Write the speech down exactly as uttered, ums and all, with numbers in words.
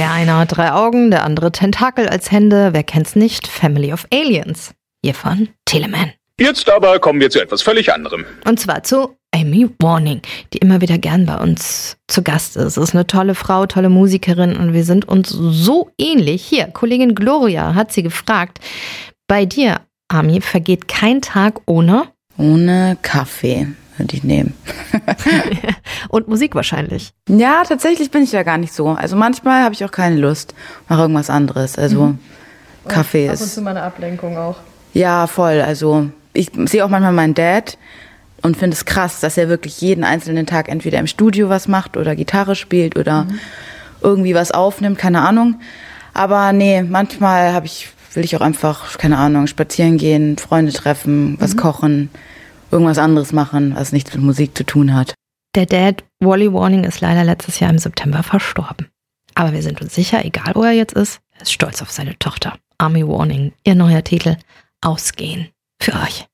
Der eine hat drei Augen, der andere Tentakel als Hände. Wer kennt's nicht? Family of Aliens. Hiervon Telemann. Jetzt aber kommen wir zu etwas völlig anderem. Und zwar zu Amy Warning, die immer wieder gern bei uns zu Gast ist. Ist eine tolle Frau, tolle Musikerin und wir sind uns so ähnlich. Hier, Kollegin Gloria hat sie gefragt, bei dir, Ami, vergeht kein Tag ohne? Ohne Kaffee würde ich nehmen. Und Musik wahrscheinlich. Ja, tatsächlich bin ich ja gar nicht so. Also manchmal habe ich auch keine Lust, mache irgendwas anderes. Also mhm. Kaffee ist... Ab und zu mal eine Ablenkung auch. Ja, voll. Also ich sehe auch manchmal meinen Dad und finde es krass, dass er wirklich jeden einzelnen Tag entweder im Studio was macht oder Gitarre spielt oder mhm. irgendwie was aufnimmt, keine Ahnung. Aber nee, manchmal habe ich, will ich auch einfach, keine Ahnung, spazieren gehen, Freunde treffen, was mhm. kochen, irgendwas anderes machen, was nichts mit Musik zu tun hat. Der Dad, Wally Warning, ist leider letztes Jahr im September verstorben. Aber wir sind uns sicher, egal wo er jetzt ist, er ist stolz auf seine Tochter. Amy Warning, ihr neuer Titel, Ausgehen für euch.